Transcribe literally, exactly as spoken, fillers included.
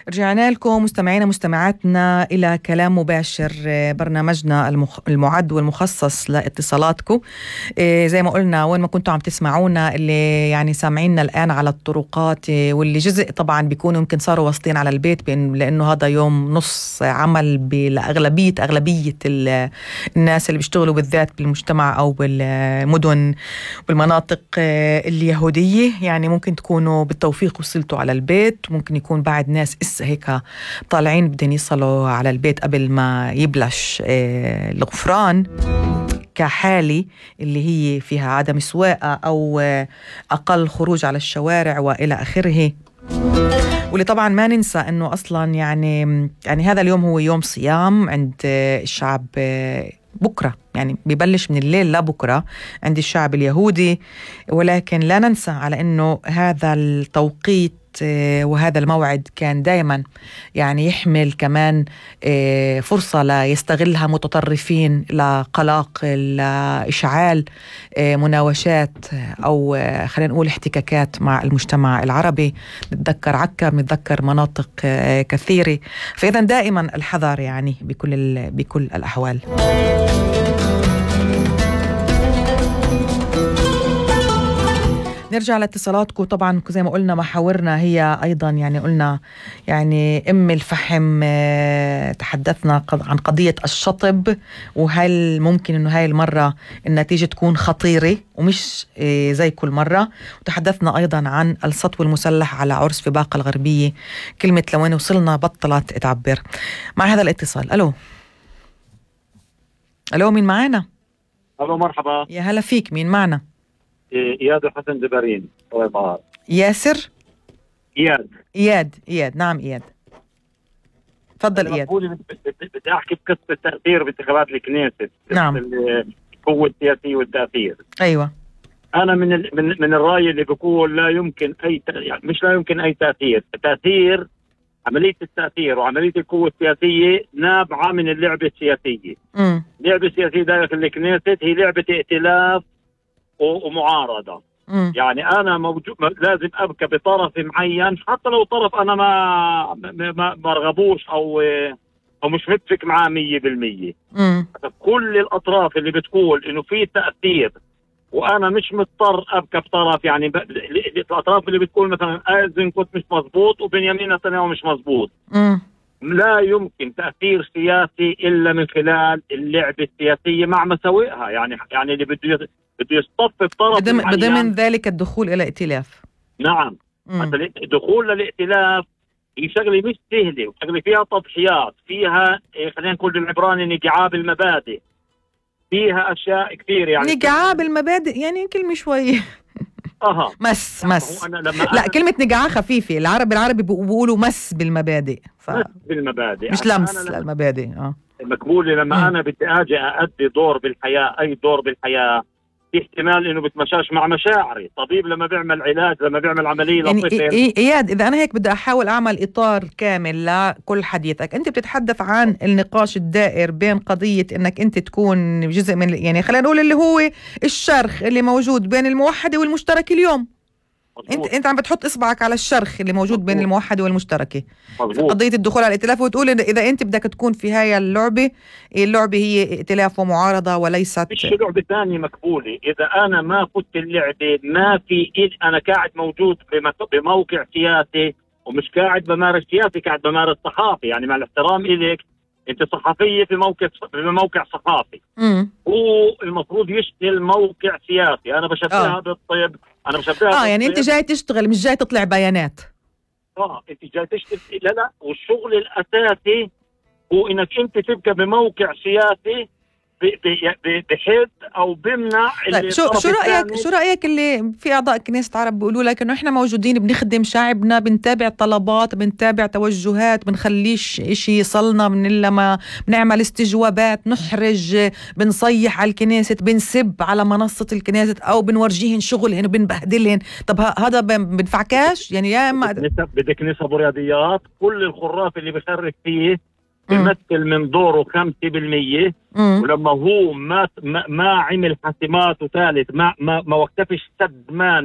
رجعنا لكم مستمعينا مستمعاتنا إلى كلام مباشر، برنامجنا المخ... المعد والمخصص لاتصالاتكم. إيه زي ما قلنا، وين ما كنتوا عم تسمعونا، اللي يعني سامعيننا الآن على الطرقات، إيه واللي جزء طبعا بيكونوا يمكن صاروا واصلين على البيت، بإن... لأنه هذا يوم نص عمل بالأغلبية أغلبية ال... الناس اللي بيشتغلوا بالذات بالمجتمع أو بالمدن بالمناطق اليهودية. يعني ممكن تكونوا بالتوفيق وصلتوا على البيت، ممكن يكون بعد ناس إسا هيك طالعين بدهم يصلوا على البيت قبل ما يبلش الغفران كحالي اللي هي فيها عدم سواقة أو أقل خروج على الشوارع وإلى آخره. واللي طبعا ما ننسى أنه أصلا يعني يعني هذا اليوم هو يوم صيام عند الشعب بكرة، يعني بيبلش من الليل لبكرة عند الشعب اليهودي. ولكن لا ننسى على أنه هذا التوقيت وهذا الموعد كان دائما يعني يحمل كمان فرصة لا يستغلها متطرفين لقلاق لإشعال مناوشات أو خلينا نقول احتكاكات مع المجتمع العربي. نتذكر عكا، نتذكر مناطق كثيرة. فإذا دائما الحذر يعني بكل بكل الأحوال. نرجع لاتصالاتكم. طبعا زي ما قلنا محاورنا هي أيضا يعني قلنا يعني أم الفحم، تحدثنا عن قضية الشطب، وهل ممكن أنه هاي المرة النتيجة تكون خطيرة ومش زي كل مرة. وتحدثنا أيضا عن السطو المسلح على عرس في باقة الغربية، كلمة لوين وصلنا بطلت تعبر. مع هذا الاتصال، ألو ألو مين معنا؟ ألو مرحبا. يا هلا فيك، مين معنا؟ إياد حسن جبارين. ياسر إياد إياد إياد نعم إياد، تفضل إياد. بدي أحكي بقصة التأثير بانتخابات الكنيست. نعم. القوة السياسية والتأثير. أيوة. أنا من ال... من من الرأي اللي بيقول لا يمكن أي ت... يعني مش لا يمكن أي تأثير. التأثير، عملية التأثير وعملية القوة السياسية نابعة من اللعبة السياسية. م. اللعبة السياسية داخل الكنيست هي لعبة ائتلاف ومعارضة. م. يعني أنا موجود لازم أبقى بطرف معين، حتى لو طرف أنا ما ما مرغبوش أو أو مش متفق معاه مية بالمية. كل الأطراف اللي بتقول إنه في تأثير وأنا مش مضطر أبقى بطرف، يعني ب... الأطراف اللي بتقول مثلا أيزن كنت مش مزبوط وبنيامين نتنياهو مش مزبوط، م. لا يمكن تأثير سياسي إلا من خلال اللعبة السياسية مع مساوئها. يعني يعني اللي بده بده يصطف بطرف بدم ضمن ذلك الدخول إلى ائتلاف. نعم. مثلا الدخول للائتلاف هي شغلة مش سهلة، وشغلة فيها تضحيات، فيها خلينا نقول بالعبراني نقعاب المبادئ، فيها أشياء كثير. يعني نقعاب المبادئ يعني كلمة شوية أها مس مس أنا لما لا أنا كلمة نقعة خفيفة. العرب العربي بيقولوا مس بالمبادئ، ف... مس بالمبادئ مش لمس للمبادئ. اه مقبولة. لما م. أنا بدي أجي أؤدي دور بالحياة، أي دور بالحياة، في احتمال إنه بتمشاش مع مشاعري. طبيب لما بيعمل علاج، لما بيعمل عملية يعني لطفل. إياد إذا أنا هيك بدي أحاول أعمل إطار كامل لكل حديثك، أنت بتتحدث عن النقاش الدائر بين قضية إنك أنت تكون جزء من، يعني خلينا نقول اللي هو الشرخ اللي موجود بين الموحدة والمشتركة اليوم. مزبوط. انت انت عم بتحط اصبعك على الشرخ اللي موجود مزبوط. بين الموحده والمشتركه. مزبوط. قضيه الدخول على الائتلاف، وتقول إن اذا انت بدك تكون في هاي اللعبه، اللعبه هي ائتلاف ومعارضه وليست مش لعبه ثانيه مقبوله. اذا انا ما فت اللعبه، ما في إيه، انا قاعد موجود بموقع سياسي ومش قاعد بمارس سياسي، قاعد بمارس صحافي. يعني مع الاحترام إليك، انت صحفيه في موقع في موقع صحافي، هو المفروض يشتغل موقع سياسي. انا بشبهها بالطيب، انا بشبهها اه يعني انت جاي تشتغل مش جاي تطلع بيانات. اه انت جاي تشتغل. لا لا والشغل الاساسي هو انك انت تبقى بموقع سياسي بحد او بمنع. طيب شو شو رايك شو رايك اللي في اعضاء كنيسة عرب بيقولوا لك انه احنا موجودين بنخدم شعبنا، بنتابع طلبات، بنتابع توجهات، بنخليش اشي يصلنا من الا ما بنعمل استجوابات، نحرج، بنصيح على الكنيسة، بنسب على منصة الكنيسة او بنورجيهن شغلهن وبنبهدلهن. طب هذا بنفعكاش يعني؟ يا اما بدك نسب ورياضيات. كل الخراف اللي بيخرف فيه بيمثل من دوره خمسة بالمية، ولما هو ما ما عمل حاسمات وثالث ما ما ما وقفش سد مان